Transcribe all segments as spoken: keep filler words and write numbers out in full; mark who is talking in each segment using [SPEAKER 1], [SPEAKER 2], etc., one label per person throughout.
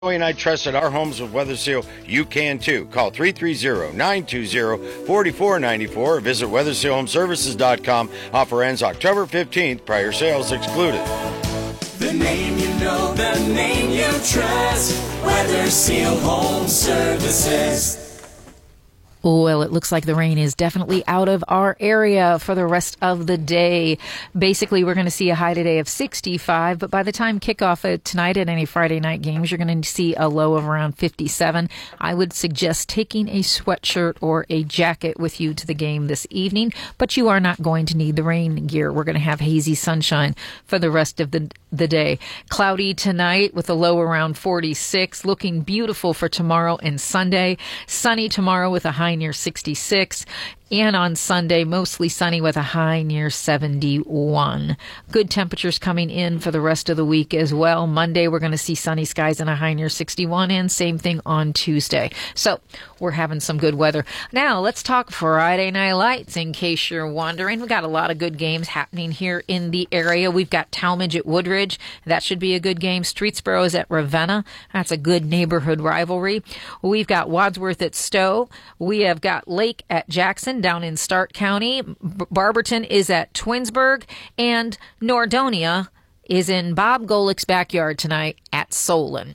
[SPEAKER 1] And I trusted our homes with Weather Seal. You can too. Call three three zero, nine two zero, four four nine four or visit weather seal home services dot com. Offer ends October fifteenth. Prior sales excluded.
[SPEAKER 2] The name you know, the name you trust. Weather Seal Home Services.
[SPEAKER 3] Well, it looks like the rain is definitely out of our area for the rest of the day. Basically, we're going to see a high today of sixty-five, but by the time kickoff uh, tonight at any Friday night games, you're going to see a low of around fifty-seven. I would suggest taking a sweatshirt or a jacket with you to the game this evening, but you are not going to need the rain gear. We're going to have hazy sunshine for the rest of the the day. Cloudy tonight with a low around forty-six, looking beautiful for tomorrow and Sunday. Sunny tomorrow with a high near sixty-six. And on Sunday, mostly sunny with a high near seventy-one. Good temperatures coming in for the rest of the week as well. Monday, we're going to see sunny skies and a high near sixty-one, and same thing on Tuesday. So we're having some good weather. Now, let's talk Friday Night Lights, in case you're wondering. We've got a lot of good games happening here in the area. We've got Talmadge at Woodridge. That should be a good game. Streetsboro is at Ravenna. That's a good neighborhood rivalry. We've got Wadsworth at Stowe. We have got Lake at Jackson down in Stark County. Barberton is at Twinsburg, and Nordonia is in Bob Golick's backyard tonight at Solon.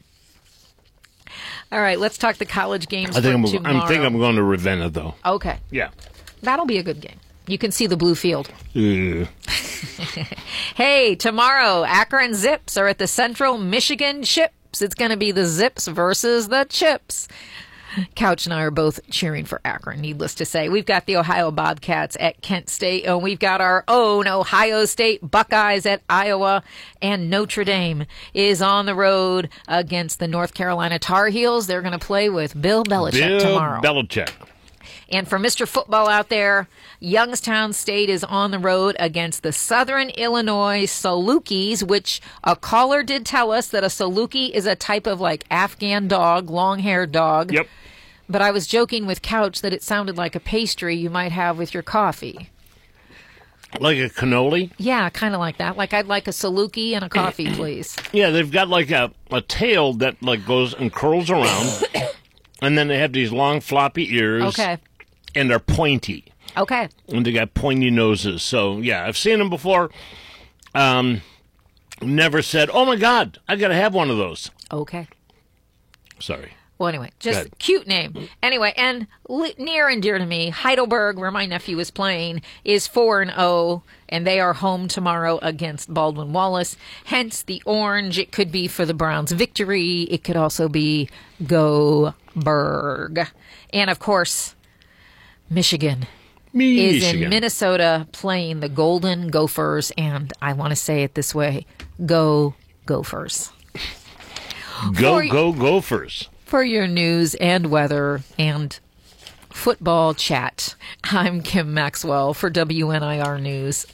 [SPEAKER 3] All right, let's talk the college games
[SPEAKER 4] I think
[SPEAKER 3] for
[SPEAKER 4] I'm,
[SPEAKER 3] tomorrow.
[SPEAKER 4] I think I'm going to Ravenna, though.
[SPEAKER 3] Okay.
[SPEAKER 4] Yeah.
[SPEAKER 3] That'll be a good game. You can see the blue field.
[SPEAKER 4] Ugh.
[SPEAKER 3] Hey, tomorrow, Akron Zips are at the Central Michigan Chips. It's going to be the Zips versus the Chips. Couch and I are both cheering for Akron, needless to say. We've got the Ohio Bobcats at Kent State, and we've got our own Ohio State Buckeyes at Iowa, and Notre Dame is on the road against the North Carolina Tar Heels. They're going to play with Bill Belichick
[SPEAKER 4] Bill
[SPEAKER 3] tomorrow.
[SPEAKER 4] Belichick.
[SPEAKER 3] And for Mister Football out there, Youngstown State is on the road against the Southern Illinois Salukis, which a caller did tell us that a Saluki is a type of like Afghan dog, long-haired dog.
[SPEAKER 4] Yep.
[SPEAKER 3] But I was joking with Couch that it sounded like a pastry you might have with your coffee.
[SPEAKER 4] Like a cannoli?
[SPEAKER 3] Yeah, kind of like that. Like I'd like a Saluki and a coffee, please.
[SPEAKER 4] Yeah, they've got like a, a tail that like goes and curls around, and then they have these long floppy ears.
[SPEAKER 3] Okay.
[SPEAKER 4] And they're pointy.
[SPEAKER 3] Okay.
[SPEAKER 4] And they got pointy noses. So, yeah, I've seen them before. Um, never said, oh, my God, I got to have one of those.
[SPEAKER 3] Okay.
[SPEAKER 4] Sorry.
[SPEAKER 3] Well, anyway, just cute name. Anyway, and li- near and dear to me, Heidelberg, where my nephew is playing, is four and oh, and they are home tomorrow against Baldwin Wallace. Hence the orange. It could be for the Browns' victory. It could also be Go Berg. And, of course, Michigan is in Minnesota playing the Golden Gophers, and I want to say it this way, go Gophers.
[SPEAKER 4] Go,
[SPEAKER 3] for,
[SPEAKER 4] go, Gophers.
[SPEAKER 3] For your news and weather and football chat, I'm Kim Maxwell for W N I R News.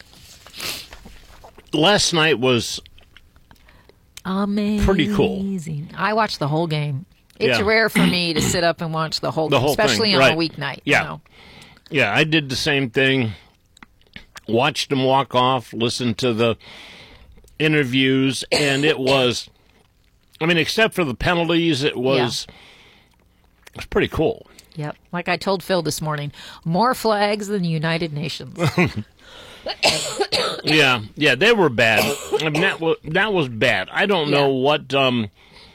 [SPEAKER 4] Last night was
[SPEAKER 3] amazing.
[SPEAKER 4] Pretty cool.
[SPEAKER 3] I watched the whole game. It's
[SPEAKER 4] yeah.
[SPEAKER 3] rare for me to sit up and watch the whole
[SPEAKER 4] the
[SPEAKER 3] game,
[SPEAKER 4] whole
[SPEAKER 3] especially
[SPEAKER 4] thing.
[SPEAKER 3] on
[SPEAKER 4] right.
[SPEAKER 3] a weeknight.
[SPEAKER 4] Yeah.
[SPEAKER 3] You know?
[SPEAKER 4] Yeah, I did the same thing. Watched them walk off, listened to the interviews, and it was, I mean, except for the penalties, it was, yeah. it was pretty cool.
[SPEAKER 3] Yep. Like I told Phil this morning, more flags than the United Nations.
[SPEAKER 4] yeah, yeah, they were bad. I mean, that was, that was bad. I don't know
[SPEAKER 3] yeah.
[SPEAKER 4] what, um,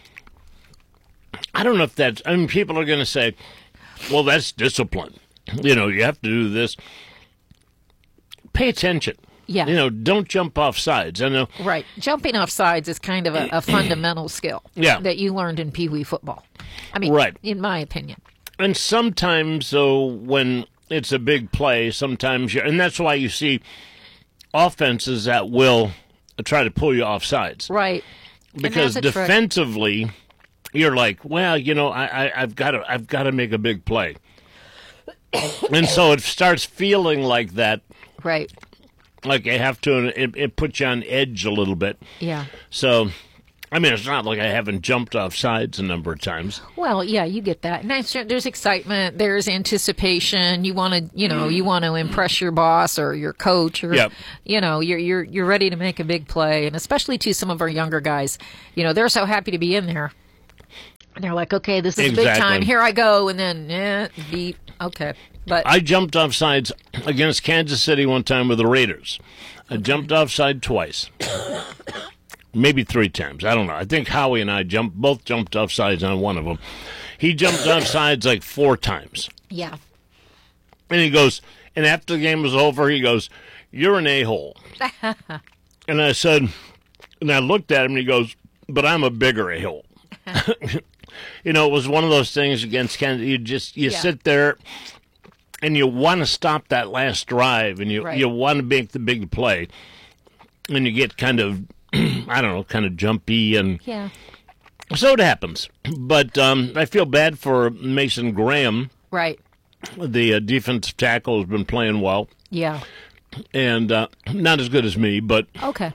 [SPEAKER 4] I don't know if that's, I mean, people are going to say, well, that's discipline. You know, you have to do this. Pay attention.
[SPEAKER 3] Yeah.
[SPEAKER 4] You know, don't jump off sides. I know.
[SPEAKER 3] Right. Jumping off sides is kind of a, a fundamental skill
[SPEAKER 4] yeah.
[SPEAKER 3] that you learned in Pee Wee football. I mean,
[SPEAKER 4] right.
[SPEAKER 3] in my opinion.
[SPEAKER 4] And sometimes, though, when it's a big play, sometimes you and that's why you see offenses that will try to pull you off sides.
[SPEAKER 3] Right.
[SPEAKER 4] Because defensively, trick. You're like, well, you know, I, I, I've got to, I've got to make a big play. And so it starts feeling like that.
[SPEAKER 3] Right.
[SPEAKER 4] Like you have to, it, it puts you on edge a little bit.
[SPEAKER 3] Yeah.
[SPEAKER 4] So, I mean, it's not like I haven't jumped off sides a number of times.
[SPEAKER 3] Well, yeah, you get that. And there's excitement. There's anticipation. You want to, you know, you want to impress your boss or your coach, or
[SPEAKER 4] yep.
[SPEAKER 3] you know, you're you're you're ready to make a big play. And especially to some of our younger guys, you know, they're so happy to be in there. And they're like, okay, this is
[SPEAKER 4] Exactly.
[SPEAKER 3] big time. Here I go. And then, eh, beep. Okay. But
[SPEAKER 4] I jumped off sides against Kansas City one time with the Raiders. I
[SPEAKER 3] okay.
[SPEAKER 4] jumped off side twice. Maybe three times. I don't know. I think Howie and I jumped, both jumped off sides on one of them. He jumped off sides like four times.
[SPEAKER 3] Yeah.
[SPEAKER 4] And he goes, and after the game was over, he goes, "You're an a-hole." And I said, and I looked at him, and he goes, "But I'm a bigger a-hole." You know, it was one of those things against Kansas. You just, you
[SPEAKER 3] Yeah.
[SPEAKER 4] sit there, and you want to stop that last drive, and you,
[SPEAKER 3] Right.
[SPEAKER 4] you want to make the big play. And you get kind of, I don't know, kind of jumpy, and
[SPEAKER 3] Yeah.
[SPEAKER 4] so it happens. But um, I feel bad for Mason Graham.
[SPEAKER 3] Right.
[SPEAKER 4] The uh, defensive tackle has been playing well,
[SPEAKER 3] Yeah.
[SPEAKER 4] and uh, not as good as me, but
[SPEAKER 3] Okay.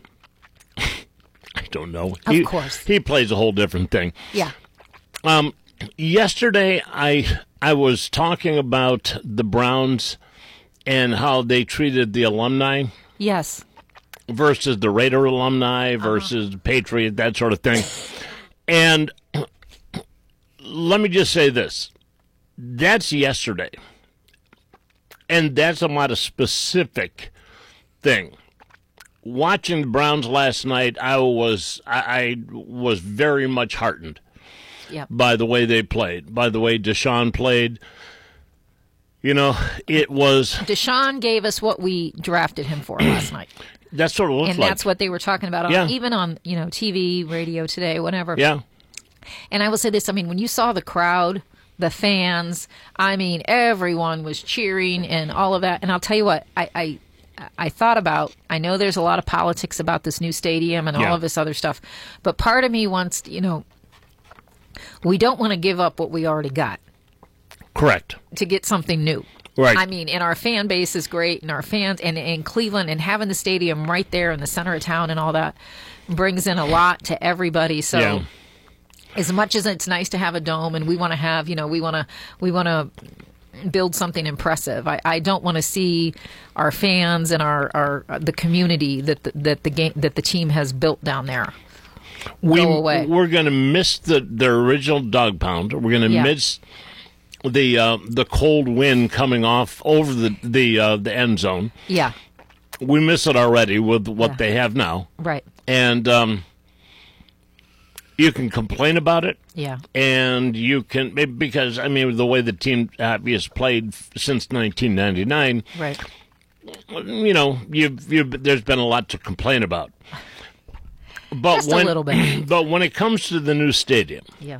[SPEAKER 4] I don't know.
[SPEAKER 3] Of
[SPEAKER 4] he,
[SPEAKER 3] course.
[SPEAKER 4] He plays a whole different thing.
[SPEAKER 3] Yeah.
[SPEAKER 4] Um, yesterday, I I was talking about the Browns and how they treated the alumni
[SPEAKER 3] Yes.
[SPEAKER 4] versus the Raider alumni versus the Patriot, that sort of thing. And let me just say this. That's yesterday. And that's a lot of specific thing. Watching the Browns last night, I was I, I was very much heartened
[SPEAKER 3] Yep.
[SPEAKER 4] by the way they played, by the way Deshaun played. You know, it was
[SPEAKER 3] Deshaun gave us what we drafted him for last night.
[SPEAKER 4] that's sort of looked
[SPEAKER 3] And
[SPEAKER 4] like.
[SPEAKER 3] that's what they were talking about, on,
[SPEAKER 4] Yeah.
[SPEAKER 3] even on, you know, T V, radio today, whatever.
[SPEAKER 4] Yeah.
[SPEAKER 3] And I will say this, I mean, when you saw the crowd, the fans, I mean, everyone was cheering and all of that. And I'll tell you what, I, I, I thought about, I know there's a lot of politics about this new stadium and
[SPEAKER 4] Yeah.
[SPEAKER 3] all of this other stuff, but part of me wants, you know, we don't want to give up what we already got
[SPEAKER 4] Correct.
[SPEAKER 3] to get something new.
[SPEAKER 4] Right.
[SPEAKER 3] I mean, and our fan base is great, and our fans, and in Cleveland, and having the stadium right there in the center of town and all that brings in a lot to everybody. So,
[SPEAKER 4] Yeah.
[SPEAKER 3] as much as it's nice to have a dome, and we want to have, you know, we want to, we want to build something impressive. I, I don't want to see our fans and our, our the community that the, that the game that the team has built down there
[SPEAKER 4] we,
[SPEAKER 3] go away.
[SPEAKER 4] We're going to miss the, the original dog pound. We're going to
[SPEAKER 3] Yeah.
[SPEAKER 4] miss the uh, the cold wind coming off over the the uh, the end zone.
[SPEAKER 3] Yeah,
[SPEAKER 4] We miss it already with what
[SPEAKER 3] Yeah.
[SPEAKER 4] they have now,
[SPEAKER 3] right.
[SPEAKER 4] and um, you can complain about it.
[SPEAKER 3] Yeah,
[SPEAKER 4] And you can, because, I mean, the way the team uh, has played since nineteen ninety-nine,
[SPEAKER 3] right.
[SPEAKER 4] you know, you've, you've, there's been a lot to complain about. But
[SPEAKER 3] Just a
[SPEAKER 4] when,
[SPEAKER 3] little bit.
[SPEAKER 4] But when it comes to the new stadium,
[SPEAKER 3] Yeah,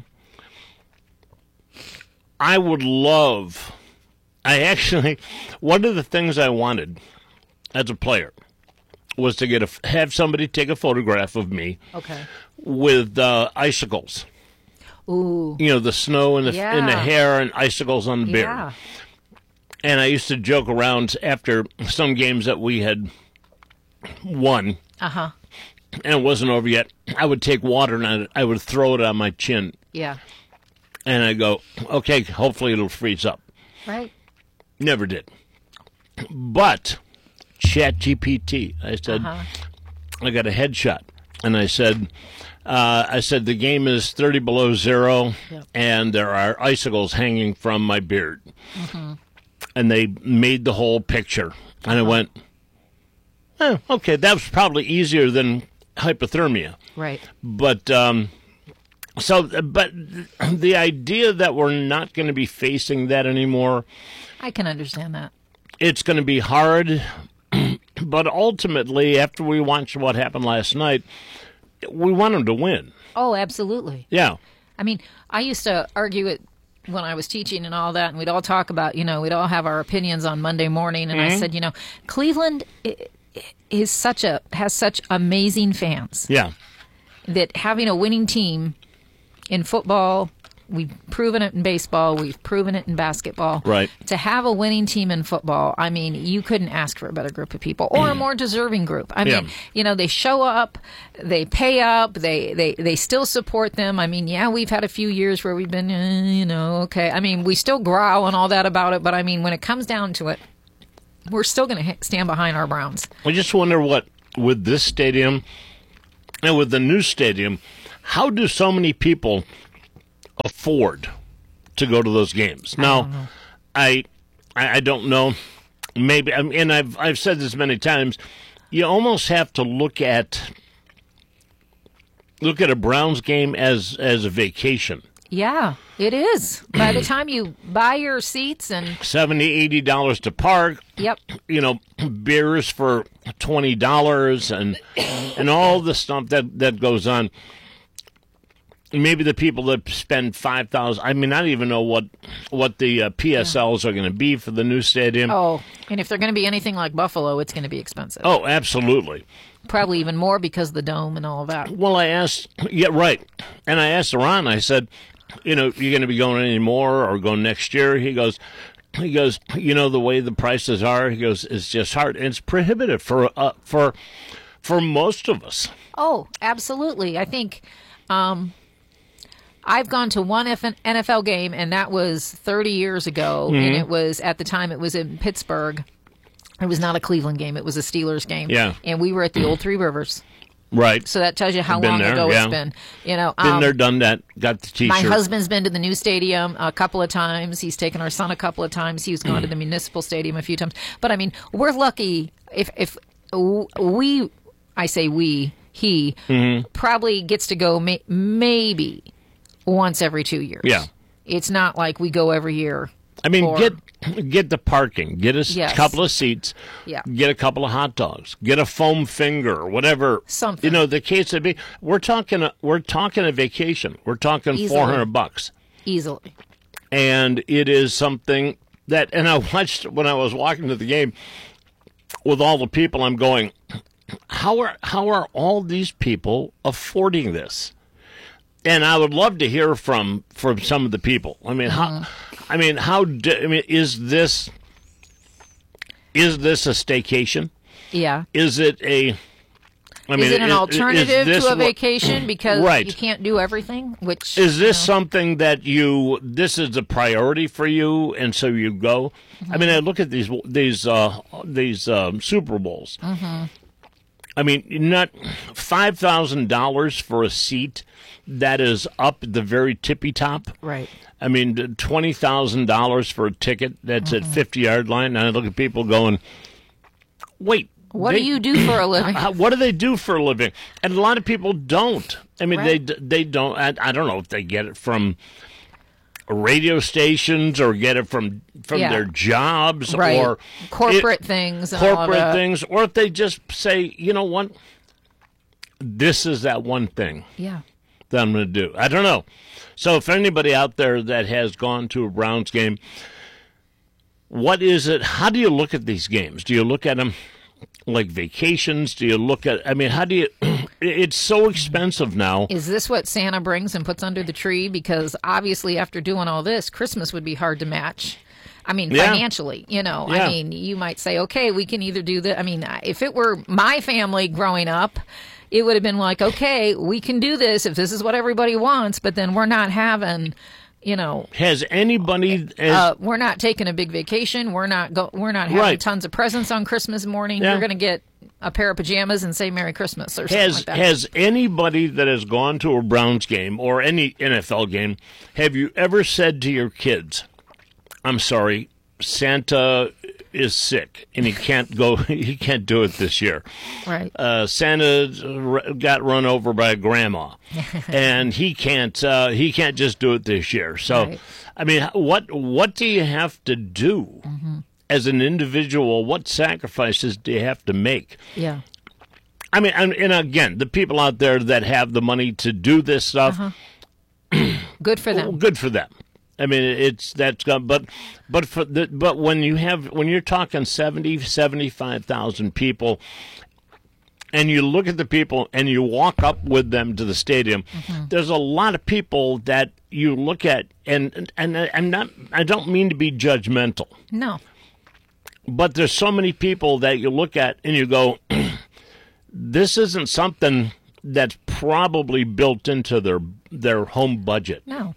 [SPEAKER 4] I would love, I actually, one of the things I wanted as a player was to get a, have somebody take a photograph of me
[SPEAKER 3] okay.
[SPEAKER 4] with uh, icicles.
[SPEAKER 3] Ooh,
[SPEAKER 4] You know, the snow in the, in the
[SPEAKER 3] Yeah.
[SPEAKER 4] hair and icicles on the beard.
[SPEAKER 3] yeah,
[SPEAKER 4] And I used to joke around after some games that we had won,
[SPEAKER 3] uh huh,
[SPEAKER 4] and it wasn't over yet. I would take water and I, I would throw it on my chin,
[SPEAKER 3] yeah,
[SPEAKER 4] and I go, "Okay, hopefully it'll freeze up."
[SPEAKER 3] right.
[SPEAKER 4] Never did. But ChatGPT, I said,
[SPEAKER 3] Uh-huh.
[SPEAKER 4] I got a headshot, and I said, uh, I said the game is thirty below zero,
[SPEAKER 3] Yep.
[SPEAKER 4] and there are icicles hanging from my beard.
[SPEAKER 3] Mm-hmm.
[SPEAKER 4] And they made the whole picture, and I went, oh, okay, that was probably easier than hypothermia.
[SPEAKER 3] Right.
[SPEAKER 4] But um, so, but the idea that we're not going to be facing that anymore,
[SPEAKER 3] I can understand that.
[SPEAKER 4] it's going to be hard. But ultimately, after we watched what happened last night, we want them to win.
[SPEAKER 3] Oh, absolutely.
[SPEAKER 4] Yeah.
[SPEAKER 3] I mean, I used to argue it when I was teaching and all that, and we'd all talk about, you know, we'd all have our opinions on Monday morning, and I said, you know, Cleveland i- i- is such a has such amazing fans
[SPEAKER 4] Yeah.
[SPEAKER 3] that having a winning team in football, we've proven it in baseball, we've proven it in basketball.
[SPEAKER 4] Right.
[SPEAKER 3] To have a winning team in football, I mean, you couldn't ask for a better group of people or a more deserving group. I mean,
[SPEAKER 4] Yeah.
[SPEAKER 3] you know, they show up, they pay up, they, they, they still support them. I mean, yeah, we've had a few years where we've been, uh, you know, okay. I mean, we still growl and all that about it, but I mean, when it comes down to it, we're still going to stand behind our Browns.
[SPEAKER 4] I just wonder what, with this stadium and with the new stadium, how do so many people afford to go to those games. Now, I I, I don't know. Maybe, and I've I've said this many times. You almost have to look at look at a Browns game as as a vacation.
[SPEAKER 3] Yeah, it is. By the time you buy your seats and
[SPEAKER 4] seventy dollars, eighty dollars to park.
[SPEAKER 3] Yep.
[SPEAKER 4] You know, beers for twenty dollars and and all the stuff that, that goes on. Maybe the people that spend five thousand dollars, I mean, I don't even know what what the uh, P S Ls are going to be for the new stadium.
[SPEAKER 3] Oh, and if they're going to be anything like Buffalo, it's going to be expensive.
[SPEAKER 4] Oh, absolutely.
[SPEAKER 3] Probably even more because of the dome and all of that.
[SPEAKER 4] Well, I asked, yeah, right. And I asked Ron, I said, you know, you're going to be going any more or going next year? He goes, he goes, you know, the way the prices are, he goes, it's just hard. And it's prohibitive for uh, for for most of us.
[SPEAKER 3] Oh, absolutely. I think um, I've gone to one N F L game, and that was thirty years ago. Mm-hmm. And it was, at the time, it was in Pittsburgh. It was not a Cleveland game. It was a Steelers game.
[SPEAKER 4] Yeah.
[SPEAKER 3] And we were at the old Three Rivers.
[SPEAKER 4] Right.
[SPEAKER 3] So that tells you how
[SPEAKER 4] been
[SPEAKER 3] long
[SPEAKER 4] there,
[SPEAKER 3] ago
[SPEAKER 4] yeah.
[SPEAKER 3] it's been. You know,
[SPEAKER 4] been
[SPEAKER 3] um,
[SPEAKER 4] there, done that, got the T-shirt.
[SPEAKER 3] My husband's been to the new stadium a couple of times. He's taken our son a couple of times. He's gone to the municipal stadium a few times. But, I mean, we're lucky if, if we, I say we, he,
[SPEAKER 4] mm-hmm.
[SPEAKER 3] probably gets to go may, maybe once every two years.
[SPEAKER 4] Yeah.
[SPEAKER 3] It's not like we go every year.
[SPEAKER 4] I mean,
[SPEAKER 3] or,
[SPEAKER 4] get get the parking, get a
[SPEAKER 3] yes.
[SPEAKER 4] couple of seats,
[SPEAKER 3] yeah.
[SPEAKER 4] get a couple of hot dogs, get a foam finger, whatever.
[SPEAKER 3] Something.
[SPEAKER 4] You know, the case would be. We're talking. A, we're talking a vacation. We're talking
[SPEAKER 3] Easily.
[SPEAKER 4] four hundred bucks
[SPEAKER 3] Easily.
[SPEAKER 4] And it is something that. And I watched when I was walking to the game with all the people. I'm going, how are how are all these people affording this? And I would love to hear from from some of the people. I mean,
[SPEAKER 3] mm-hmm.
[SPEAKER 4] how? I mean, how? Do, I mean, is this is this a staycation?
[SPEAKER 3] Yeah.
[SPEAKER 4] Is it a? I mean,
[SPEAKER 3] is it an
[SPEAKER 4] is,
[SPEAKER 3] alternative
[SPEAKER 4] is
[SPEAKER 3] to a vacation because
[SPEAKER 4] right.
[SPEAKER 3] you can't do everything? Which
[SPEAKER 4] is this
[SPEAKER 3] you know.
[SPEAKER 4] something that you? This is a priority for you, and so you go. Mm-hmm. I mean, I look at these these uh, these um, Super Bowls.
[SPEAKER 3] Mm-hmm.
[SPEAKER 4] I mean, not five thousand dollars for a seat that is up at the very tippy top.
[SPEAKER 3] Right.
[SPEAKER 4] I mean, twenty thousand dollars for a ticket that's mm-hmm. at fifty-yard line. And I look at people going, wait.
[SPEAKER 3] What
[SPEAKER 4] they,
[SPEAKER 3] do you do for a living?
[SPEAKER 4] How, what do they do for a living? And a lot of people don't. I mean,
[SPEAKER 3] right.
[SPEAKER 4] they they don't. I, I don't know if they get it from radio stations or get it from from
[SPEAKER 3] yeah.
[SPEAKER 4] their jobs
[SPEAKER 3] right.
[SPEAKER 4] or
[SPEAKER 3] corporate
[SPEAKER 4] it,
[SPEAKER 3] things, and
[SPEAKER 4] corporate
[SPEAKER 3] all
[SPEAKER 4] things, or if they just say, you know what, this is that one thing.
[SPEAKER 3] Yeah.
[SPEAKER 4] That I'm going to do. I don't know. So if anybody out there that has gone to a Browns game, what is it? How do you look at these games? Do you look at them like vacations? Do you look at, I mean, how do you, it's so expensive now.
[SPEAKER 3] Is this what Santa brings and puts under the tree? Because obviously after doing all this, Christmas would be hard to match. I mean,
[SPEAKER 4] yeah.
[SPEAKER 3] financially, you know,
[SPEAKER 4] yeah.
[SPEAKER 3] I mean, you might say, okay, we can either do that. I mean, if it were my family growing up, it would have been like, okay, we can do this if this is what everybody wants, but then we're not having, you know.
[SPEAKER 4] Has anybody? Has,
[SPEAKER 3] uh, we're not taking a big vacation. We're not go. We're not having
[SPEAKER 4] right.
[SPEAKER 3] tons of presents on Christmas morning.
[SPEAKER 4] Yeah.
[SPEAKER 3] You're going to get a pair of pajamas and say Merry Christmas or something
[SPEAKER 4] has,
[SPEAKER 3] like that.
[SPEAKER 4] Has anybody that has gone to a Browns game or any N F L game, have you ever said to your kids, I'm sorry, Santa is sick and he can't go, he can't do it this year.
[SPEAKER 3] Right.
[SPEAKER 4] Uh, Santa got run over by a grandma and he can't, uh, he can't just do it this year. So,
[SPEAKER 3] right.
[SPEAKER 4] I mean, what, what do you have to do mm-hmm. as an individual? What sacrifices do you have to make?
[SPEAKER 3] Yeah.
[SPEAKER 4] I mean, and, and again, the people out there that have the money to do this stuff,
[SPEAKER 3] uh-huh. good for them.
[SPEAKER 4] Well, good for them. I mean, it's that's but but for the, but when you have when you're talking seventy, seventy-five thousand people, and you look at the people and you walk up with them to the stadium, mm-hmm. there's a lot of people that you look at, and and I'm not I don't mean to be judgmental.
[SPEAKER 3] No.
[SPEAKER 4] But there's so many people that you look at and you go, this isn't something that's probably built into their their home budget.
[SPEAKER 3] No.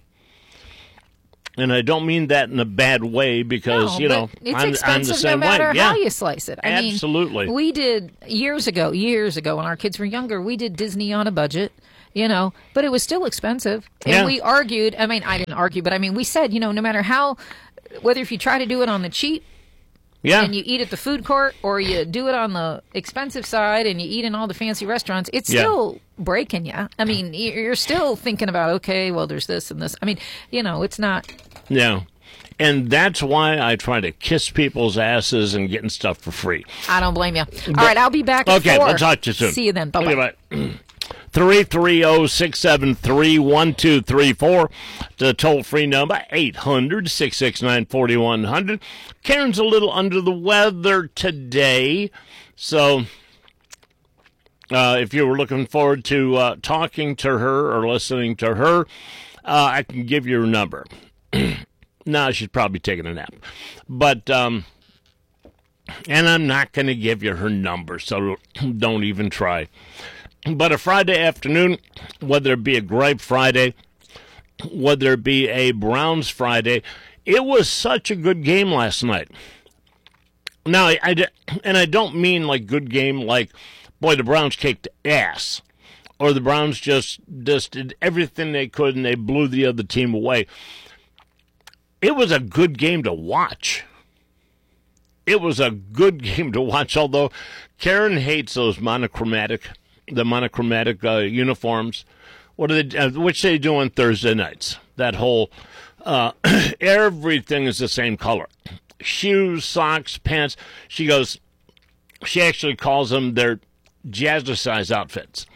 [SPEAKER 4] And I don't mean that in a bad way because,
[SPEAKER 3] no,
[SPEAKER 4] you know,
[SPEAKER 3] it's
[SPEAKER 4] I'm,
[SPEAKER 3] expensive
[SPEAKER 4] I'm the same
[SPEAKER 3] no matter
[SPEAKER 4] way.
[SPEAKER 3] how
[SPEAKER 4] yeah.
[SPEAKER 3] you slice it. I
[SPEAKER 4] Absolutely.
[SPEAKER 3] mean, we did years ago, years ago when our kids were younger, we did Disney on a budget. you know, but it was still expensive. And
[SPEAKER 4] Yeah.
[SPEAKER 3] we argued, I mean, I didn't argue, but I mean, we said, you know, no matter how, whether if you try to do it on the cheap
[SPEAKER 4] Yeah.
[SPEAKER 3] and you eat at the food court or you do it on the expensive side and you eat in all the fancy restaurants, it's
[SPEAKER 4] Yeah.
[SPEAKER 3] still breaking you. I mean, you're still thinking about, okay, well, there's this and this. I mean, you know, it's not.
[SPEAKER 4] Yeah. And that's why I try to kiss people's asses and getting stuff for free.
[SPEAKER 3] I don't blame you. All right, I'll be back at
[SPEAKER 4] Okay,
[SPEAKER 3] four.
[SPEAKER 4] we'll talk to you soon.
[SPEAKER 3] See you then. Bye-bye.
[SPEAKER 4] Okay, bye. three three zero, six seven three, one two three four. The toll-free number, eight hundred, six six nine, four one zero zero. Karen's a little under the weather today, so uh, if you were looking forward to uh, talking to her or listening to her, uh, I can give you her number. No, she's probably taking a nap. But, um, and I'm not going to give you her number, so don't even try. But a Friday afternoon, whether it be a Gripe Friday, whether it be a Browns Friday, it was such a good game last night. Now, I, I, and I don't mean like good game like, boy, the Browns kicked ass, or the Browns just, just did everything they could and they blew the other team away. It was a good game to watch. It was a good game to watch, although Karen hates those monochromatic, the monochromatic uh, uniforms. What are they, uh, which they do on Thursday nights? That whole, uh, everything is the same color. Shoes, socks, pants. She goes, she actually calls them their jazzercise outfits.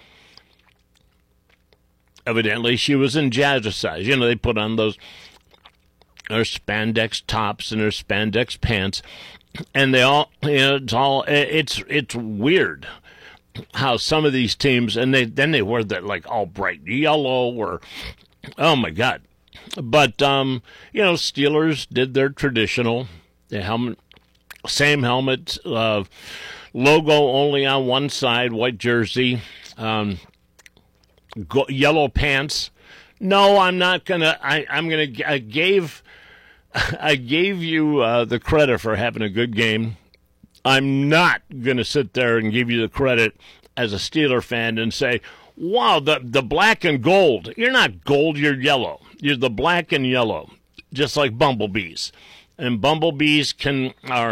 [SPEAKER 4] Evidently, she was in jazzercise. You know, they put on those their spandex tops and their spandex pants, and they all, you know, it's all, it's it's weird how some of these teams, and they then they wear that like all bright yellow or, oh my God. But, um, you know, Steelers did their traditional, the helmet, same helmet, uh, logo only on one side, white jersey, um, go, yellow pants. No, I'm not gonna. I, I'm gonna. I gave, I gave you uh, the credit for having a good game. I'm not gonna sit there and give you the credit as a Steeler fan and say, "Wow, the the black and gold." You're not gold. You're yellow. You're the black and yellow, just like bumblebees. And bumblebees can are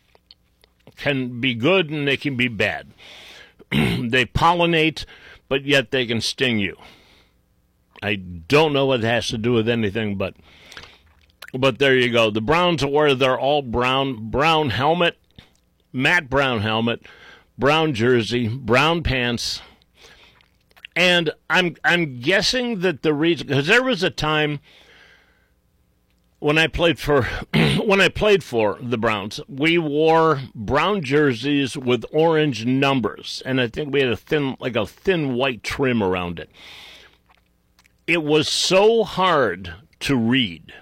[SPEAKER 4] can be good and they can be bad. They pollinate, but yet they can sting you. I don't know what it has to do with anything, but but there you go. The Browns wear their all brown brown helmet, matte brown helmet, brown jersey, brown pants, and I'm I'm guessing that the reason, because there was a time when I played for when I played for the Browns, we wore brown jerseys with orange numbers, and I think we had a thin like a thin white trim around it. It was so hard to read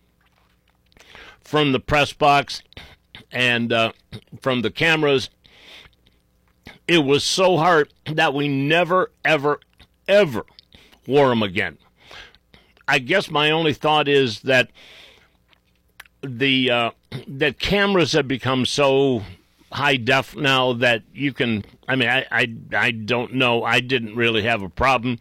[SPEAKER 4] from the press box and uh, from the cameras. It was so hard that we never, ever, ever wore them again. I guess my only thought is that the uh, that cameras have become so high def now that you can. I mean, I I, I don't know. I didn't really have a problem.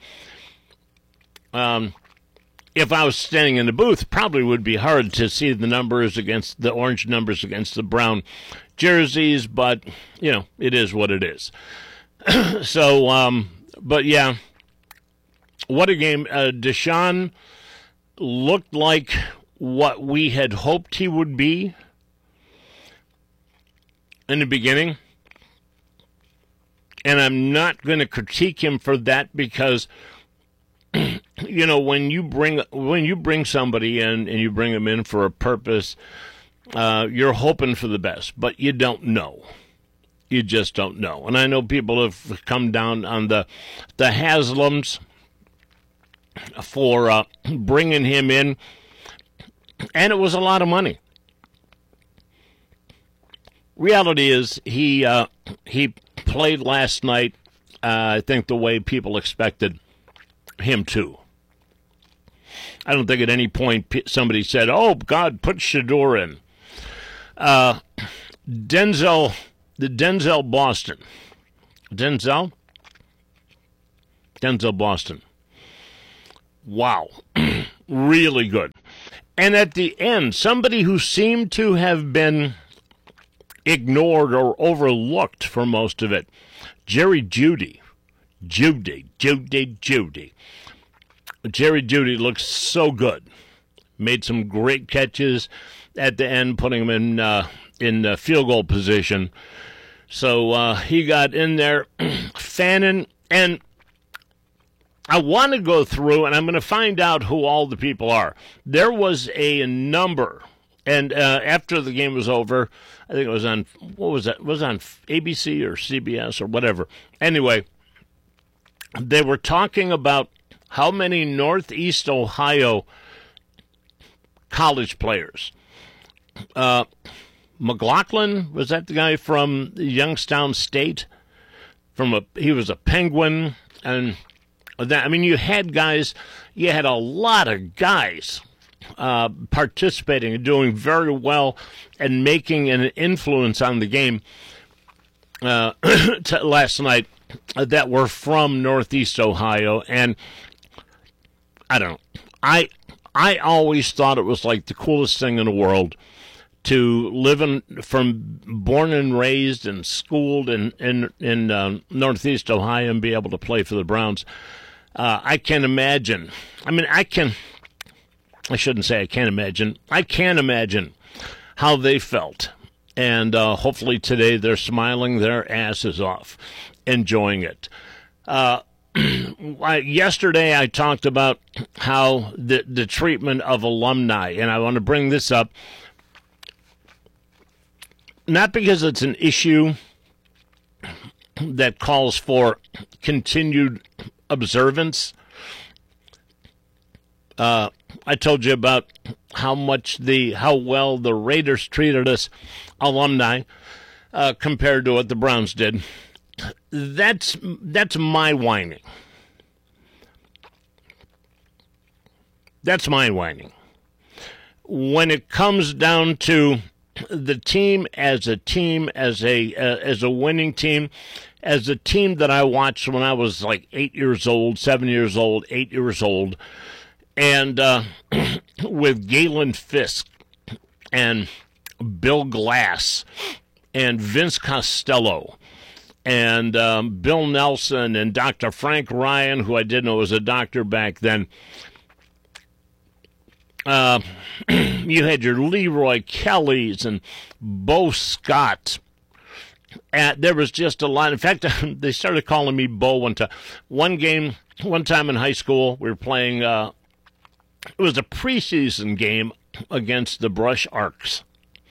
[SPEAKER 4] Um, if I was standing in the booth, probably would be hard to see the numbers against the orange numbers against the brown jerseys, but you know, it is what it is. so, um, but yeah, what a game! Uh, Deshaun looked like what we had hoped he would be in the beginning, and I'm not going to critique him for that because. You know, when you bring when you bring somebody in and you bring them in for a purpose, uh, you're hoping for the best, but you don't know. You just don't know. And I know people have come down on the the Haslams for uh, bringing him in, and it was a lot of money. Reality is he uh, he played last night. Uh, I think the way people expected him to. I don't think at any point somebody said, "Oh God, put Shedeur in." Uh, Denzel, the Denzel Boston, Denzel, Denzel Boston. wow, really good. And at the end, somebody who seemed to have been ignored or overlooked for most of it, Jerry Jeudy. Jeudy, Jeudy, Jeudy. Jerry Jeudy looks so good. Made some great catches at the end, putting him in uh, in uh, field goal position. So uh, he got in there, fanning, and I want to go through, and I'm going to find out who all the people are. There was a number, and uh, after the game was over, I think it was on, what was that? It was on A B C or C B S or whatever. Anyway, they were talking about how many Northeast Ohio college players. Uh, McLaughlin, was that the guy from Youngstown State? From a, he was a Penguin, and that, I mean, you had guys, you had a lot of guys uh, participating and doing very well and making an influence on the game uh, t- last night that were from Northeast Ohio, and I don't know, I I always thought it was like the coolest thing in the world to live in, from born and raised and schooled in in, in uh, Northeast Ohio and be able to play for the Browns. Uh, I can imagine. I mean, I can. I shouldn't say I can't imagine. I can imagine how they felt, and uh, hopefully today they're smiling their asses off, enjoying it. Uh, Yesterday, I talked about how the, the treatment of alumni, and I want to bring this up, not because it's an issue that calls for continued observance. Uh, I told you about how much the how well the Raiders treated us alumni uh, compared to what the Browns did. That's that's my whining. That's my whining. When it comes down to the team as a team, as a uh, as a winning team, as a team that I watched when I was like eight years old, seven years old, eight years old, and uh, with Galen Fisk and Bill Glass and Vince Costello and um, Bill Nelson and Doctor Frank Ryan, who I didn't know was a doctor back then. Uh, you had your Leroy Kellys and Bo Scott. And there was just a lot. In fact, they started calling me Bo one time. One game, one time in high school, we were playing, uh, it was a preseason game against the Brush Arcs.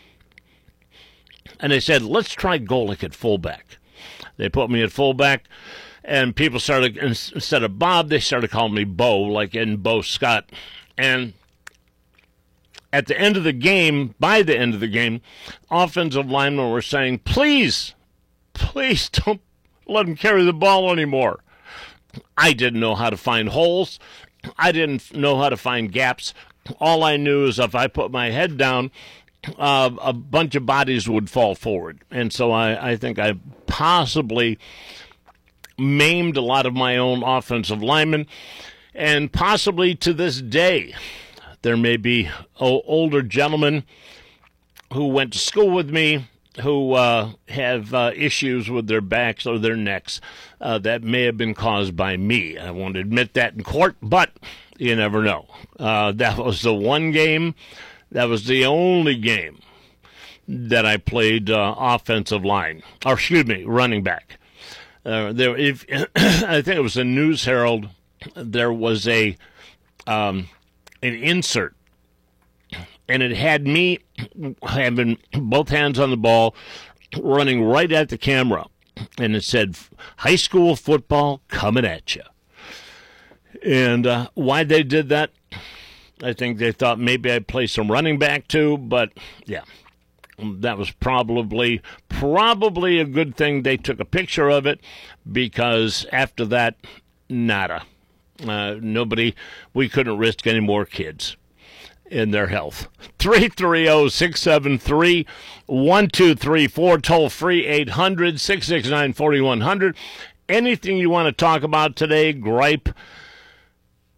[SPEAKER 4] And they said, let's try Golick at fullback. They put me at fullback, and people started, instead of Bob, they started calling me Bo, like in Bo Scott. And at the end of the game, by the end of the game, offensive linemen were saying, please, please don't let him carry the ball anymore. I didn't know how to find holes. I didn't know how to find gaps. All I knew is if I put my head down, Uh, a bunch of bodies would fall forward. And so I, I think I possibly maimed a lot of my own offensive linemen. And possibly to this day, there may be oh, older gentlemen who went to school with me who uh, have uh, issues with their backs or their necks uh, that may have been caused by me. I won't admit that in court, but you never know. Uh, that was the one game. That was the only game that I played uh, offensive line, or excuse me, running back. Uh, there, if I think it was the News Herald, there was a um, an insert, and it had me having both hands on the ball, running right at the camera, and it said, "High school football coming at you." And uh, why they did that? I think they thought maybe I'd play some running back too, but yeah, that was probably probably a good thing they took a picture of it, because after that, nada. Uh, nobody, we couldn't risk any more kids in their health. three three zero, six seven three, one two three four, toll free eight hundred, six six nine, four one zero zero. Anything you want to talk about today, gripe,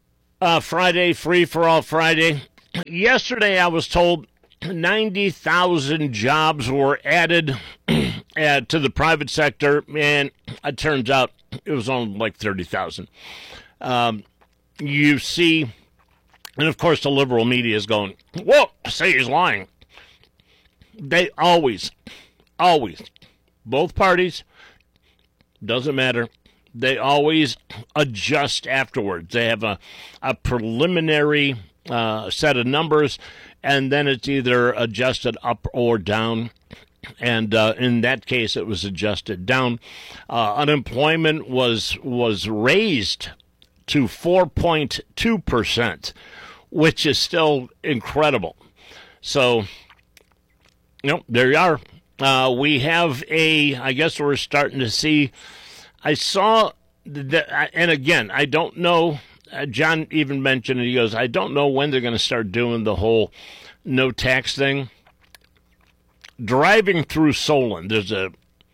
[SPEAKER 4] Uh, Friday, Free for All Friday. Yesterday I was told ninety thousand jobs were added uh, to the private sector, and it turns out it was only like thirty thousand. Um, you see, and of course the liberal media is going, whoa, say he's lying. They always, always, both parties, doesn't matter, they always adjust afterwards. They have a, a preliminary uh, set of numbers, and then it's either adjusted up or down. And uh, in that case, it was adjusted down. Uh, unemployment was was raised to four point two percent, which is still incredible. So, you know, there you are. Uh, we have a, I guess we're starting to see, I saw, that, and again, I don't know, uh, John even mentioned it, he goes, I don't know when they're going to start doing the whole no tax thing. Driving through Solon, there's a,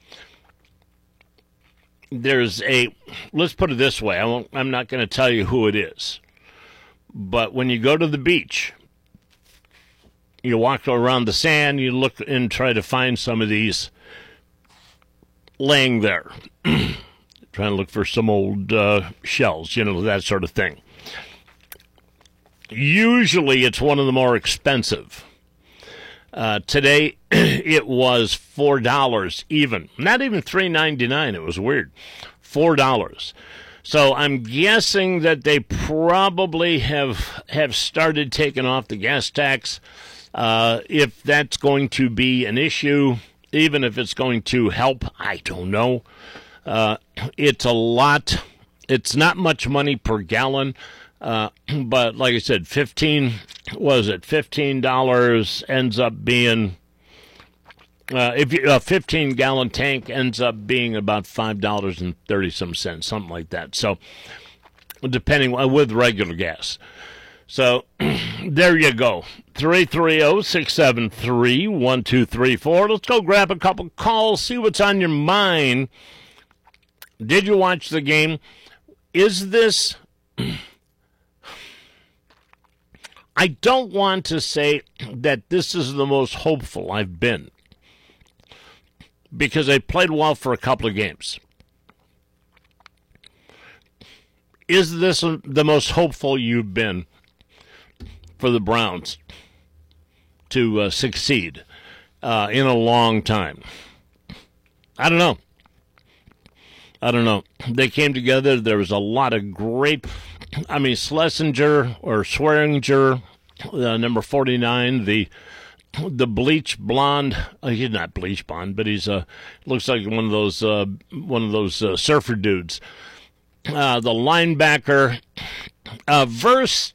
[SPEAKER 4] there's a, let's put it this way, I won't, I'm not going to tell you who it is, but when you go to the beach, you walk around the sand, you look and try to find some of these laying there, trying to look for some old uh, shells, you know, that sort of thing. Usually it's one of the more expensive. Uh, today it was four dollars even. Not even three ninety-nine. It was weird. four dollars. So I'm guessing that they probably have have started taking off the gas tax. Uh, if that's going to be an issue, even if it's going to help, I don't know. Uh, it's a lot. It's not much money per gallon. Uh, but like I said, fifteen, was it fifteen dollars ends up being, uh, if you, a fifteen gallon tank ends up being about five dollars and thirty some cents, something like that. So depending uh, with regular gas. So there you go. three three zero, six seven three, one two three four. Let's go grab a couple calls, see what's on your mind. Did you watch the game? Is this, I don't want to say that this is the most hopeful I've been, because they played well for a couple of games. Is this the most hopeful you've been for the Browns to uh, succeed uh, in a long time? I don't know. I don't know. They came together. There was a lot of great, I mean, Schlesinger or Swearinger, uh, number forty-nine, the the bleach blonde. Uh, he's not bleach blonde, but he's uh, looks like one of those uh, one of those uh, surfer dudes. Uh, the linebacker, uh, Verse.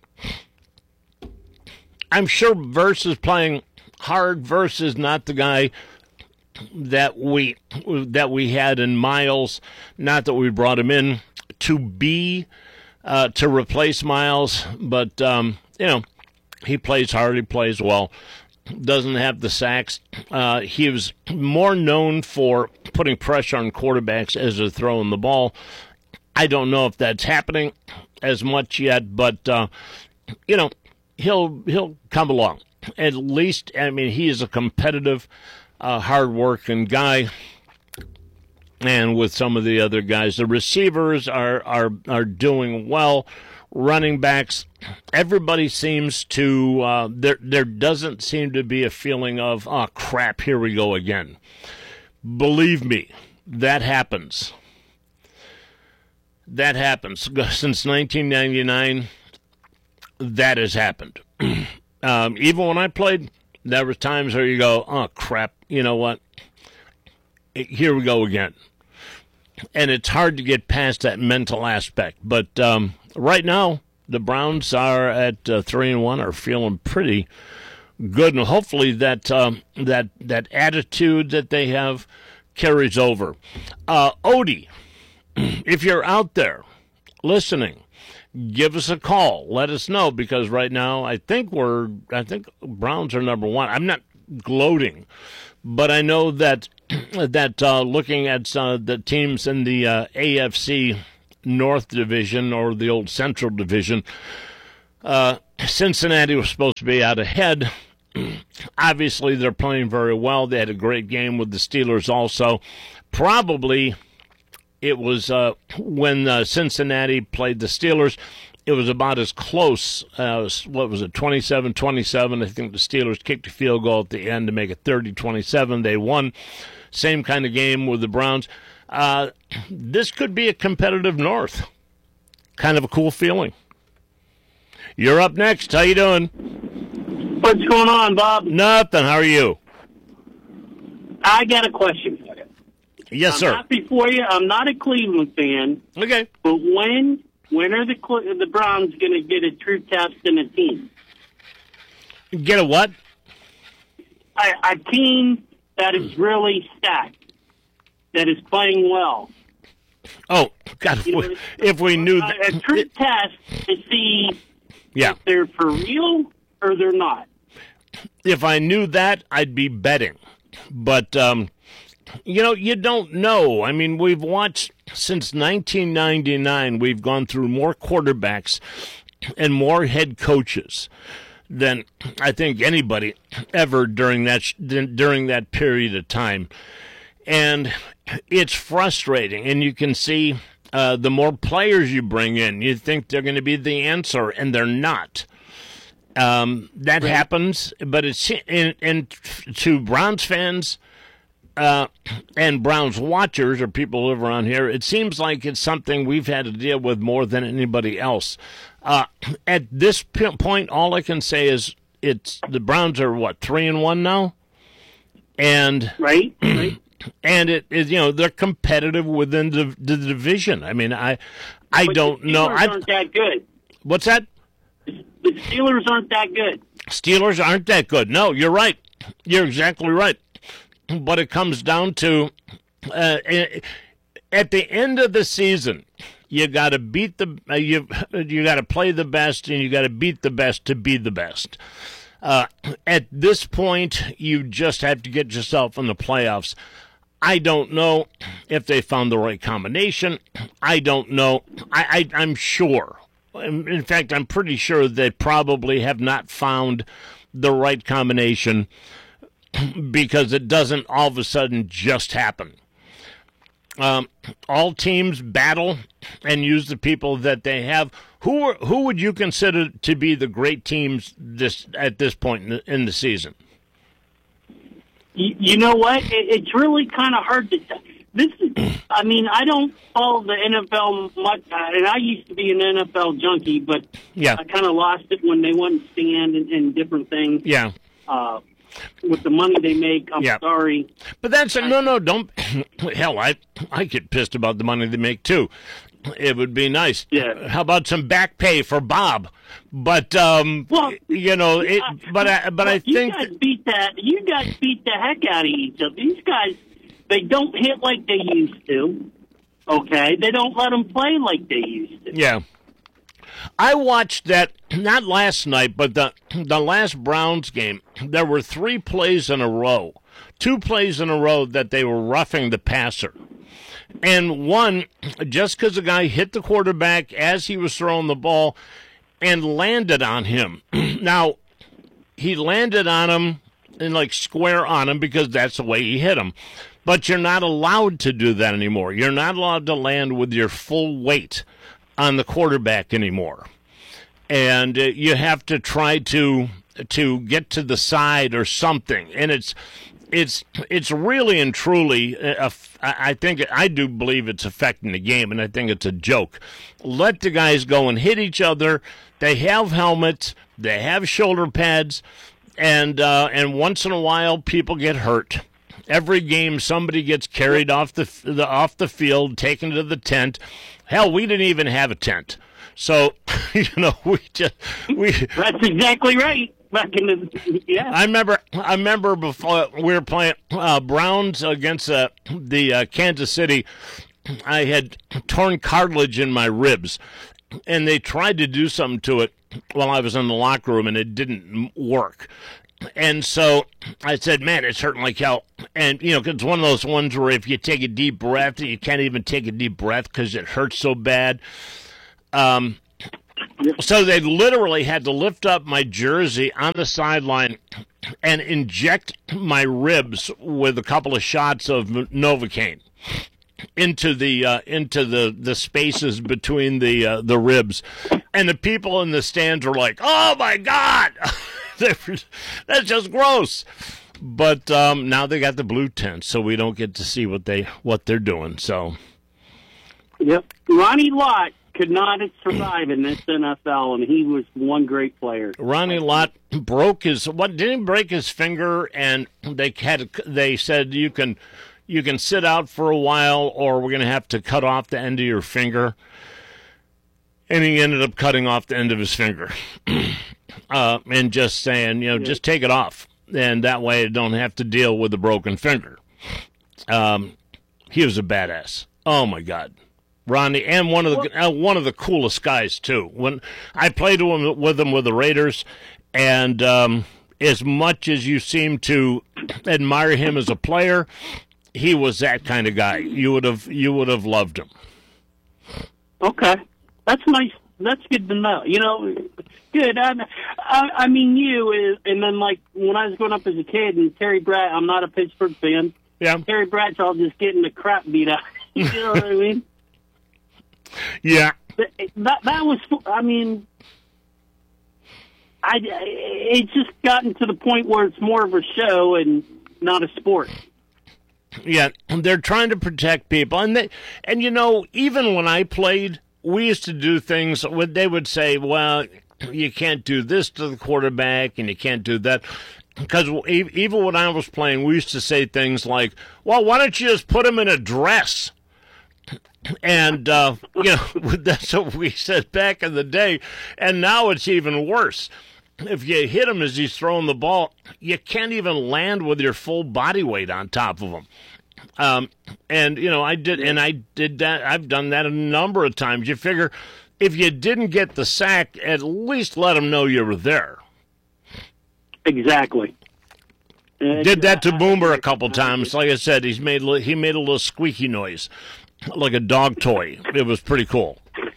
[SPEAKER 4] I'm sure Verse is playing hard. Verse is not the guy that we that we had in Miles. Not that we brought him in to be uh, to replace Miles, but um, you know, he plays hard. He plays well. Doesn't have the sacks. Uh, he was more known for putting pressure on quarterbacks as they're throwing the ball. I don't know if that's happening as much yet, but uh, you know, he'll he'll come along. At least, I mean, he is a competitive, uh, hard-working guy. And with some of the other guys, the receivers are are are doing well. Running backs, everybody seems to uh, there there doesn't seem to be a feeling of, oh crap, here we go again. Believe me, that happens. That happens. Since nineteen ninety-nine, that has happened. um, even when I played, there were times where you go, oh, crap, you know what? Here we go again. And it's hard to get past that mental aspect. But um, right now, the Browns are at uh, three and one, are feeling pretty good. And hopefully that, um, that, that attitude that they have carries over. Uh, Odie. If you're out there listening, give us a call. Let us know, because right now I think we're I think Browns are number one. I'm not gloating, but I know that that uh, looking at uh, the teams in the uh, A F C North Division or the old Central Division. Uh, Cincinnati was supposed to be out ahead. Obviously, they're playing very well. They had a great game with the Steelers also. Probably it was uh, when uh, Cincinnati played the Steelers, it was about as close as, what was it, twenty-seven twenty-seven. I think the Steelers kicked a field goal at the end to make it thirty twenty-seven. They won. Same kind of game with the Browns. Uh, this could be a competitive North. Kind of a cool feeling. You're up next. How you doing?
[SPEAKER 5] What's going on, Bob?
[SPEAKER 4] Nothing. How are you?
[SPEAKER 5] I got a question for you.
[SPEAKER 4] Yes,
[SPEAKER 5] I'm
[SPEAKER 4] sir.
[SPEAKER 5] happy for you. I'm not a Cleveland fan.
[SPEAKER 4] Okay.
[SPEAKER 5] But when when are the Cle- the Browns going to get a true test in a team?
[SPEAKER 4] Get a what?
[SPEAKER 5] A, a team that is really stacked, that is playing well.
[SPEAKER 4] Oh, God, if we, if we knew that.
[SPEAKER 5] A, a true test to see
[SPEAKER 4] Yeah.
[SPEAKER 5] if they're for real or they're not.
[SPEAKER 4] If I knew that, I'd be betting. But, um, you know, you don't know. I mean, we've watched since nineteen ninety-nine, we've gone through more quarterbacks and more head coaches than I think anybody ever during that during that period of time. And it's frustrating. And you can see uh, the more players you bring in, you think they're going to be the answer, and they're not. Um, that right. happens, but it's and, and to Browns fans uh, and Browns watchers or people who live around here, it seems like it's something we've had to deal with more than anybody else. Uh, at this point, all I can say is it's the Browns are what three and one now, and
[SPEAKER 5] right, right.
[SPEAKER 4] And it is, you know, they're competitive within the, the division. I mean, I, I
[SPEAKER 5] but
[SPEAKER 4] don't
[SPEAKER 5] the Steelers
[SPEAKER 4] know. I,
[SPEAKER 5] aren't that good.
[SPEAKER 4] What's that?
[SPEAKER 5] The Steelers aren't that good.
[SPEAKER 4] Steelers aren't that good. No, you're right. You're exactly right. But it comes down to, uh, at the end of the season, you got to beat the uh, you you got to play the best, and you got to beat the best to be the best. Uh, at this point, you just have to get yourself in the playoffs. I don't know if they found the right combination. I don't know. I, I, I'm sure. In fact, I'm pretty sure they probably have not found the right combination because it doesn't all of a sudden just happen. Um, all teams battle and use the people that they have. Who are, who would you consider to be the great teams this at this point in the, in the season?
[SPEAKER 5] You, you know what? It, it's really kind of hard to. This is. I mean, I don't follow the N F L much, and I used to be an N F L junkie, but
[SPEAKER 4] yeah.
[SPEAKER 5] I kind of lost it when they wouldn't stand and, and different things.
[SPEAKER 4] Yeah.
[SPEAKER 5] Uh, with the money they make, I'm
[SPEAKER 4] yeah.
[SPEAKER 5] sorry.
[SPEAKER 4] But that's a, no, no, don't. Hell, I I get pissed about the money they make too. It would be nice.
[SPEAKER 5] Yeah.
[SPEAKER 4] How about some back pay for Bob? But um,
[SPEAKER 5] well,
[SPEAKER 4] you know, it. But I, but
[SPEAKER 5] well,
[SPEAKER 4] I think
[SPEAKER 5] you guys beat that. You guys beat the heck out of each other. These guys, they don't hit like they used to. Okay, they don't let them play like they used to.
[SPEAKER 4] Yeah. I watched that not last night, but the the last Browns game. There were three plays in a row, two plays in a row that they were roughing the passer. And one, just because the guy hit the quarterback as he was throwing the ball and landed on him. Now, he landed on him and like square on him because that's the way he hit him. But you're not allowed to do that anymore. You're not allowed to land with your full weight on the quarterback anymore. And uh, you have to try to to get to the side or something. And it's It's it's really and truly, a, I think, I do believe it's affecting the game, and I think it's a joke. Let the guys go and hit each other. They have helmets. They have shoulder pads. And uh, and once in a while, people get hurt. Every game, somebody gets carried off the, the off the field, taken to the tent. Hell, we didn't even have a tent. So, you know, we just... we.
[SPEAKER 5] That's exactly right. Back in the, yeah.
[SPEAKER 4] I remember. I remember before we were playing uh, Browns against uh, the uh, Kansas City. I had torn cartilage in my ribs, and they tried to do something to it while I was in the locker room, and it didn't work. and so I said, man, it's hurting like hell. And, you know, it's one of those ones where if you take a deep breath, you can't even take a deep breath because it hurts so bad. Um, so they literally had to lift up my jersey on the sideline and inject my ribs with a couple of shots of Novocaine into the uh, into the, the spaces between the uh, the ribs. And the people in the stands were like, oh, my God, that's just gross. But um, now they got the blue tent, so we don't get to see what, they, what they're doing. So,
[SPEAKER 5] Yep. Ronnie Lott could not survive in this N F L, and he was one great player.
[SPEAKER 4] Ronnie Lott broke his what didn't he break his finger, and they had they said you can you can sit out for a while, or we're going to have to cut off the end of your finger. And he ended up cutting off the end of his finger, uh, and just saying, you know, yeah. just take it off, and that way you don't have to deal with the broken finger. Um, he was a badass. Oh my God. Ronnie, and one of the uh, one of the coolest guys too. When I played with him with, him with the Raiders, and um, as much as you seem to admire him as a player, he was that kind of guy. You would have you would have loved him.
[SPEAKER 5] Okay, that's nice. That's good to know. You know, good. I, I, I mean, you is, and then like when I was growing up as a kid, and Terry Bratt. I'm not a Pittsburgh fan.
[SPEAKER 4] Yeah,
[SPEAKER 5] Terry Bradshaw just getting the crap beat out. You know what I mean?
[SPEAKER 4] Yeah,
[SPEAKER 5] that that was. I mean, I it's just gotten to the point where it's more of a show and not a sport.
[SPEAKER 4] Yeah, they're trying to protect people, and they, and you know, even when I played, we used to do things. They would say, "Well, you can't do this to the quarterback, and you can't do that." Because even when I was playing, we used to say things like, "Well, why don't you just put him in a dress?" And, uh, you know, that's what we said back in the day. And now it's even worse. If you hit him as he's throwing the ball, you can't even land with your full body weight on top of him. Um, and, you know, I did, and I did that. I've done that a number of times. You figure if you didn't get the sack, at least let him know you were there.
[SPEAKER 5] Exactly.
[SPEAKER 4] Did that to Boomer a couple times. Like I said, he's made he made a little squeaky noise, like a dog toy. It was pretty cool.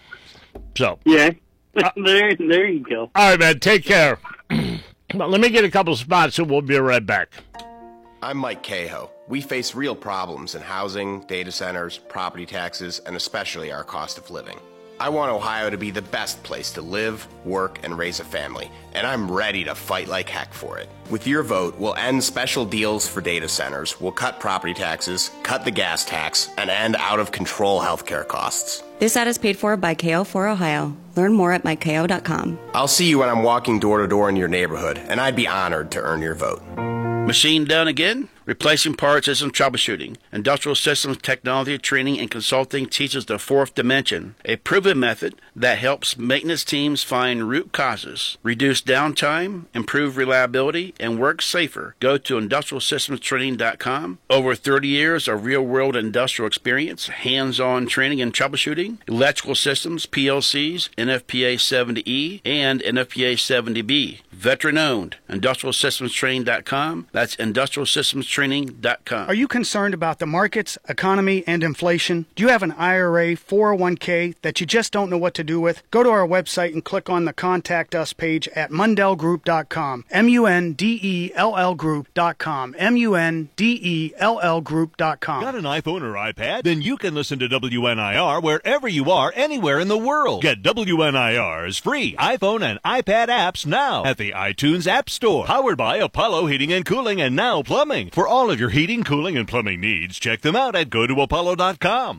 [SPEAKER 4] So
[SPEAKER 5] yeah, uh, there there you go.
[SPEAKER 4] All right, man. Take care. Well, let me get a couple of spots, and we'll be right back.
[SPEAKER 6] I'm Mike Cahoe. We face real problems in housing, data centers, property taxes, and especially our cost of living. I want Ohio to be the best place to live, work, and raise a family, and I'm ready to fight like heck for it. With your vote, we'll end special deals for data centers, we'll cut property taxes, cut the gas tax, and end out-of-control healthcare costs.
[SPEAKER 7] This ad is paid for by K O for Ohio. Learn more at mike k o dot com.
[SPEAKER 6] I'll see you when I'm walking door to door in your neighborhood, and I'd be honored to earn your vote.
[SPEAKER 8] Machine done again? Replacing parts isn't troubleshooting. Industrial Systems Technology Training and Consulting teaches the fourth dimension, a proven method that helps maintenance teams find root causes, reduce downtime, improve reliability, and work safer. Go to industrial systems training dot com. Over thirty years of real-world industrial experience, hands-on training and troubleshooting, electrical systems, P L Cs, N F P A seventy E, and N F P A seventy B. Veteran-owned. industrial systems training dot com. That's industrial systems training dot com.
[SPEAKER 9] Are you concerned about the markets, economy, and inflation? Do you have an I R A, four oh one k that you just don't know what to do with? Go to our website and click on the Contact Us page at mundell group dot com. M U N D E L L group dot com. M U N D E L L group dot com.
[SPEAKER 10] Got an iPhone or iPad? Then you can listen to W N I R wherever you are, anywhere in the world. Get W N I R's free iPhone and iPad apps now at the iTunes App Store. Powered by Apollo Heating and Cooling and Now Plumbing. For all of your heating, cooling, and plumbing needs, check them out at go to apollo dot com.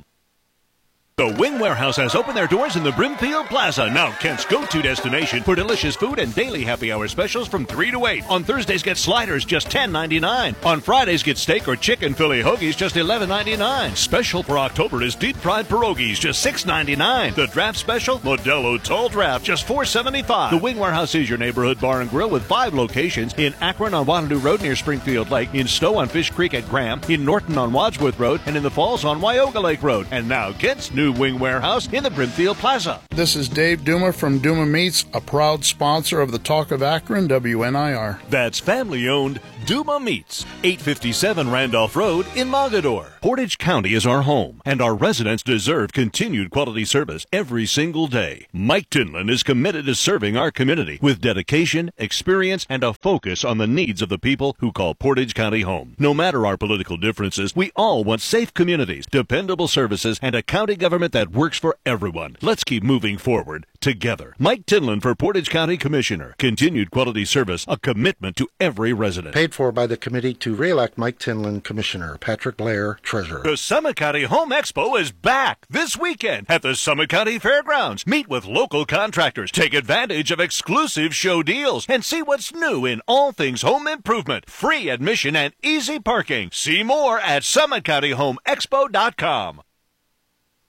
[SPEAKER 10] The Wing Warehouse has opened their doors in the Brimfield Plaza, now Kent's go-to destination for delicious food and daily happy hour specials from three to eight. On Thursdays, get sliders just ten ninety-nine. On Fridays, get steak or chicken Philly hoagies just eleven ninety-nine. Special for October is deep-fried pierogies just six ninety-nine. The draft special, Modelo Tall Draft, just four seventy-five. The Wing Warehouse is your neighborhood bar and grill with five locations in Akron on Waterloo Road near Springfield Lake, in Stowe on Fish Creek at Graham, in Norton on Wadsworth Road, and in the Falls on Wyoga Lake Road. And now, Kent's new new wing warehouse in the Brimfield Plaza.
[SPEAKER 11] This is Dave Duma from Duma Meats, a proud sponsor of the Talk of Akron, W N I R.
[SPEAKER 10] That's family-owned Duma Meats, eight fifty-seven Randolph Road in Mogador. Portage County is our home, and our residents deserve continued quality service every single day. Mike Tinlin is committed to serving our community with dedication, experience, and a focus on the needs of the people who call Portage County home. No matter our political differences, we all want safe communities, dependable services, and a county government that works for everyone. Let's keep moving forward together. Mike Tinlin for Portage County Commissioner. Continued quality service, a commitment to every resident.
[SPEAKER 12] Paid for by the committee to re-elect Mike Tinlin Commissioner. Patrick Blair, Treasurer.
[SPEAKER 10] The Summit County Home Expo is back this weekend at the Summit County Fairgrounds. Meet with local contractors, take advantage of exclusive show deals, and see what's new in all things home improvement. Free admission and easy parking. See more at summit county home expo dot com.